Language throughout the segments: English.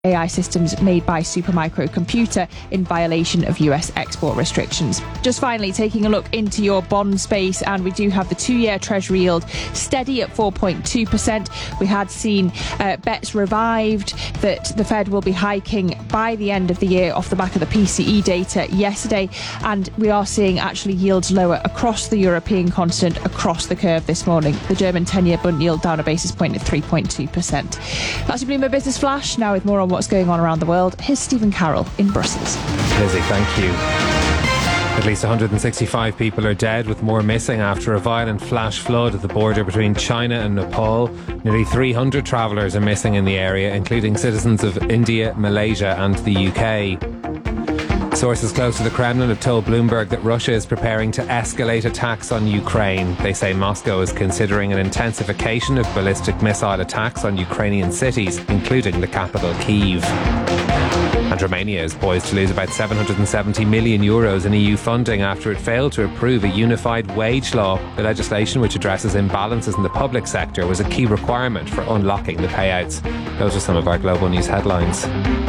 AI systems made by Supermicro Computer in violation of US export restrictions. Just finally, taking a look into your bond space, and we do have the 2-year Treasury yield steady at 4.2%. We had seen bets revived that the Fed will be hiking by the end of the year off the back of the PCE data yesterday, and we are seeing actually yields lower across the European continent, across the curve this morning. The German 10-year bund yield down a basis point at 3.2%. That's your Bloomberg Business Flash. Now with more on what's going on around the world, here's Stephen Carroll in Brussels. Lizzie, thank you. At least 165 people are dead, with more missing after a violent flash flood at the border between China and Nepal. Nearly 300 travellers are missing in the area, including citizens of India, Malaysia and the UK. Sources close to the Kremlin have told Bloomberg that Russia is preparing to escalate attacks on Ukraine. They say Moscow is considering an intensification of ballistic missile attacks on Ukrainian cities, including the capital Kyiv. And Romania is poised to lose about €770 million in EU funding after it failed to approve a unified wage law. The legislation, which addresses imbalances in the public sector, was a key requirement for unlocking the payouts. Those are some of our global news headlines.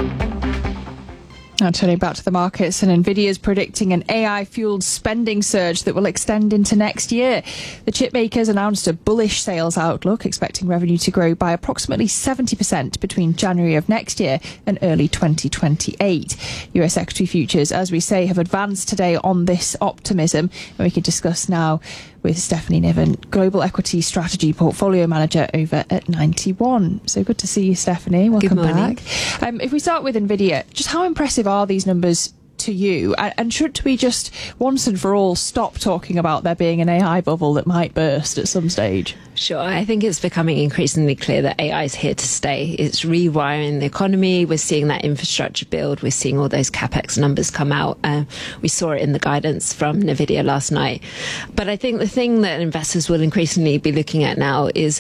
Now turning back to the markets, and Nvidia's predicting an AI-fueled spending surge that will extend into next year. The chip makers announced a bullish sales outlook, expecting revenue to grow by approximately 70% between January of next year and early 2028. US equity futures, as we say, have advanced today on this optimism, and we can discuss now with Stephanie Niven, Global Equity Strategy Portfolio Manager over at 91. So good to see you, Stephanie. Welcome back. If we start with Nvidia, just how impressive are these numbers to you? And should we just once and for all stop talking about there being an AI bubble that might burst at some stage? Sure. I think it's becoming increasingly clear that AI is here to stay. It's rewiring the economy. We're seeing that infrastructure build. We're seeing all those CapEx numbers come out. We saw it in the guidance from NVIDIA last night. But I think the thing that investors will increasingly be looking at now is,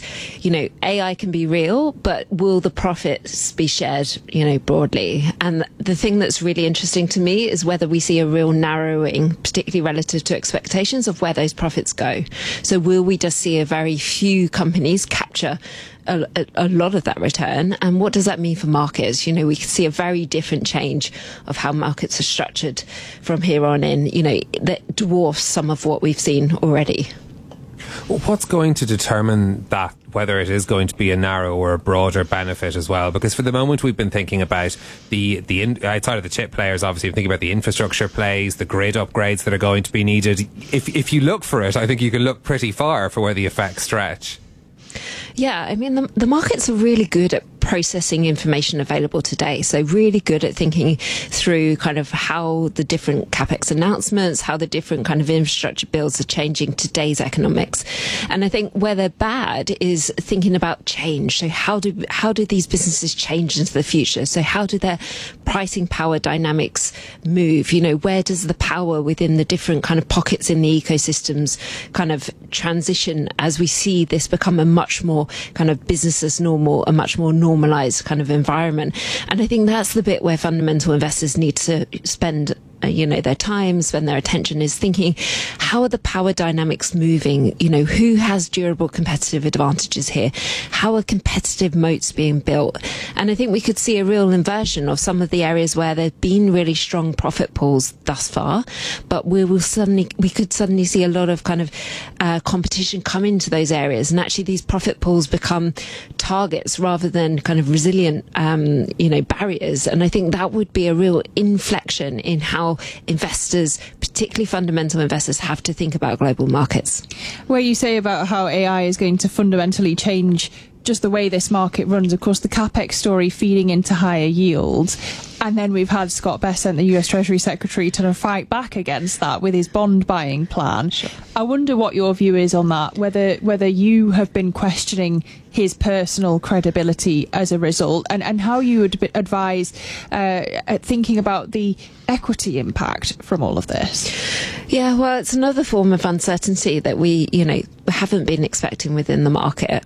AI can be real, but will the profits be shared, broadly? And the thing that's really interesting to me is whether we see a real narrowing, particularly relative to expectations of where those profits go. So will we just see a very few companies capture a lot of that return, and what does that mean for markets? We can see a very different change of how markets are structured from here on in, that dwarfs some of what we've seen already. Well, what's going to determine that, whether it is going to be a narrow or a broader benefit as well? Because for the moment we've been thinking about the outside of the chip players, obviously we're thinking about the infrastructure plays, the grid upgrades that are going to be needed. If you look for it, I think you can look pretty far for where the effects stretch. Yeah, I mean, the markets are really good at processing information available today. So really good at thinking through kind of how the different CapEx announcements, how the different kind of infrastructure builds are changing today's economics. And I think where they're bad is thinking about change. So how do these businesses change into the future? So how do their pricing power dynamics move? Where does the power within the different kind of pockets in the ecosystems kind of transition as we see this become a much more kind of business as normal, a much more normalized kind of environment? And I think that's the bit where fundamental investors need to spend their time, spend their attention, is thinking, how are the power dynamics moving? Who has durable competitive advantages here? How are competitive moats being built? And I think we could see a real inversion of some of the areas where there've been really strong profit pools thus far, but we could suddenly see a lot of kind of competition come into those areas, and actually these profit pools become targets rather than kind of resilient barriers. And I think that would be a real inflection in how investors, particularly fundamental investors, have to think about global markets. Where you say about how AI is going to fundamentally change just the way this market runs, of course, the CapEx story feeding into higher yields. And then we've had Scott Bessent, the US Treasury Secretary, to fight back against that with his bond buying plan. Sure. I wonder what your view is on that, whether you have been questioning his personal credibility as a result, and how you would advise thinking about the equity impact from all of this. Yeah, well, it's another form of uncertainty that we, haven't been expecting within the market.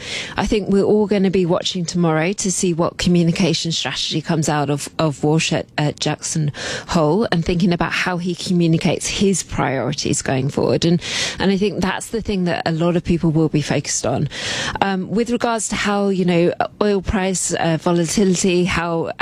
I think we're all going to be watching tomorrow to see what communication strategy comes out of Walsh at Jackson Hole, and thinking about how he communicates his priorities going forward. And I think that's the thing that a lot of people will be focused on. with regards to how, oil price volatility, how